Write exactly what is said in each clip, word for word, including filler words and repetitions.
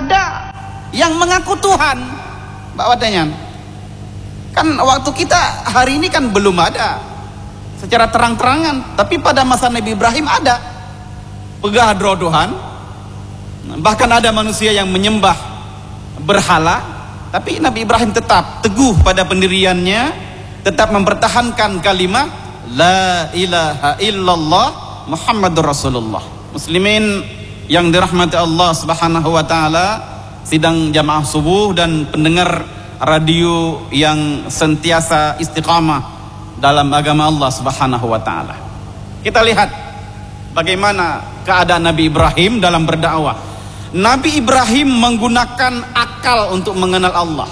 ada yang mengaku Tuhan, Mbak Wadanyan. Kan waktu kita hari ini kan belum ada secara terang-terangan, tapi pada masa Nabi Ibrahim ada pegah Tuhan. Bahkan ada manusia yang menyembah berhala, tapi Nabi Ibrahim tetap teguh pada pendiriannya, tetap mempertahankan kalimat la ilaha illallah Muhammadur Rasulullah. Muslimin yang dirahmati Allah Subhanahu wa taala, sidang jamaah subuh dan pendengar radio yang sentiasa istiqamah dalam agama Allah Subhanahu wa taala. Kita lihat bagaimana keadaan Nabi Ibrahim dalam berdakwah. Nabi Ibrahim menggunakan akal untuk mengenal Allah.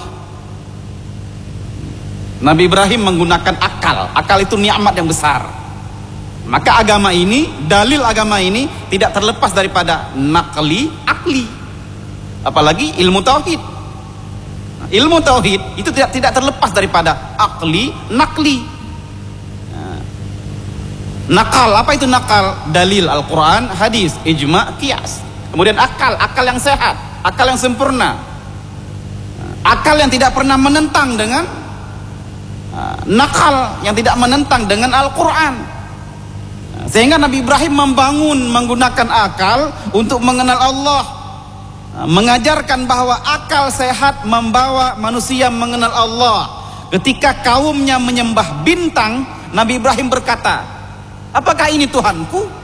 Nabi Ibrahim menggunakan akal. Akal itu nikmat yang besar. Maka agama ini, dalil agama ini tidak terlepas daripada nakli, akli. Apalagi ilmu tauhid. Nah, ilmu tauhid itu tidak tidak terlepas daripada akli, nakli. Nah, nakal, apa itu nakal? Dalil Al-Quran, hadis, ijma, qiyas. Kemudian akal, akal yang sehat, akal yang sempurna, akal yang tidak pernah menentang dengan uh, nakal, yang tidak menentang dengan Al-Quran. Sehingga Nabi Ibrahim membangun menggunakan akal untuk mengenal Allah, uh, mengajarkan bahwa akal sehat membawa manusia mengenal Allah. Ketika kaumnya menyembah bintang, Nabi Ibrahim berkata, apakah ini Tuhanku?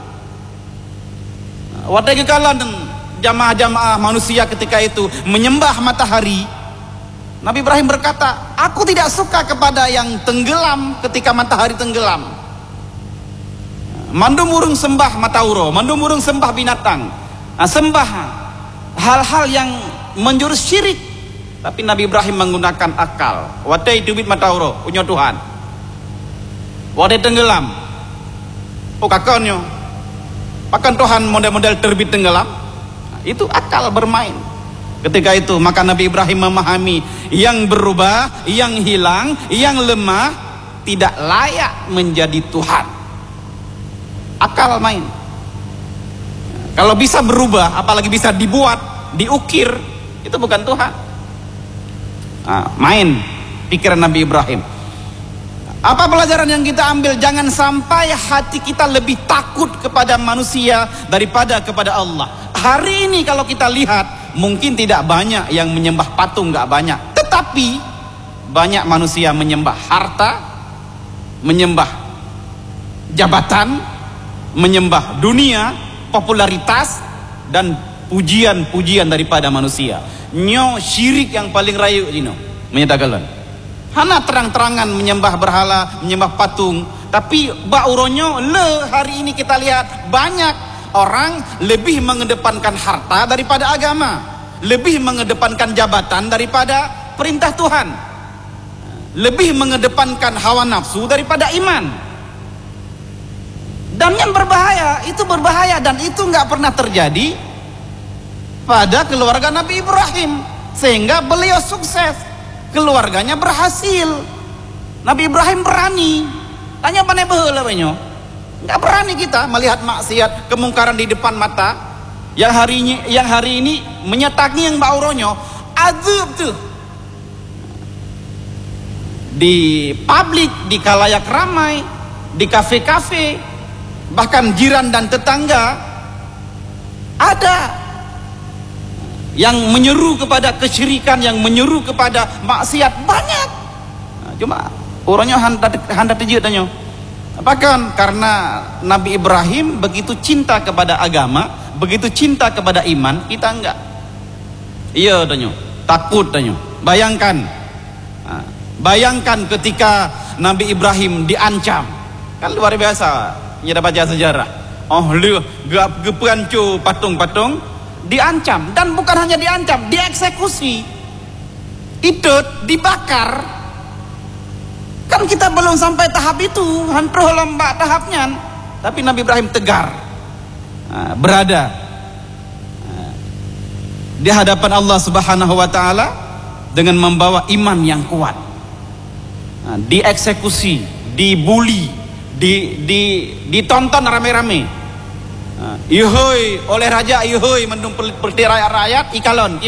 Wadai kekalan jamaah-jamaah manusia ketika itu menyembah matahari. Nabi Ibrahim berkata, aku tidak suka kepada yang tenggelam ketika matahari tenggelam. Mandum urung sembah matauro, mandum urung sembah binatang, nah, sembah hal-hal yang menjurus syirik. Tapi Nabi Ibrahim menggunakan akal. Wadai dubit matauro, punya Tuhan. Wadai tenggelam, oh kakonyo. Bahkan Tuhan model-model terbit tenggelam. Nah, itu akal bermain. Ketika itu maka Nabi Ibrahim memahami yang berubah, yang hilang, yang lemah tidak layak menjadi Tuhan. Akal main. Kalau bisa berubah, apalagi bisa dibuat, diukir, itu bukan Tuhan. Nah, main pikiran Nabi Ibrahim. Apa pelajaran yang kita ambil? Jangan sampai hati kita lebih takut kepada manusia daripada kepada Allah. Hari ini kalau kita lihat, mungkin tidak banyak yang menyembah patung, nggak banyak. Tetapi banyak manusia menyembah harta, menyembah jabatan, menyembah dunia, popularitas, dan pujian-pujian daripada manusia. Nyo syirik yang paling rayu dino menyatakan. Hana terang-terangan menyembah berhala, menyembah patung. Tapi bauronyo le hari ini kita lihat banyak orang lebih mengedepankan harta daripada agama, lebih mengedepankan jabatan daripada perintah Tuhan, lebih mengedepankan hawa nafsu daripada iman. Dan yang berbahaya, itu berbahaya dan itu nggak pernah terjadi pada keluarga Nabi Ibrahim, sehingga beliau sukses. Keluarganya berhasil. Nabi Ibrahim berani. Tanya mana baheula banyo? Enggak berani kita melihat maksiat, kemungkaran di depan mata. Yang hari ini, yang hari ini menyatakan yang bauronyo azab tuh. Di publik, di kalayak ramai, di kafe-kafe, bahkan jiran dan tetangga ada yang menyeru kepada kesyirikan, yang menyeru kepada maksiat banyak. Nah, cuma orangnya handat handat tejut tanya. Bahkan karena Nabi Ibrahim begitu cinta kepada agama, begitu cinta kepada iman, kita enggak. Iya tanya, takut tanya. Bayangkan, nah, bayangkan ketika Nabi Ibrahim diancam, kan luar biasa. Kita baca sejarah. Oh lu gak gepancu patung-patung. Diancam, dan bukan hanya diancam, dieksekusi, hidup, dibakar. Kan kita belum sampai tahap itu, hampir lomba tahapnya. Tapi Nabi Ibrahim tegar, nah, berada nah, di hadapan Allah Subhanahu wa taala dengan membawa iman yang kuat. Nah, dieksekusi, dibully, di, di, ditonton rame-rame. Yuhui oleh raja, yuhui mendung peliti rakyat rakyat ikalon.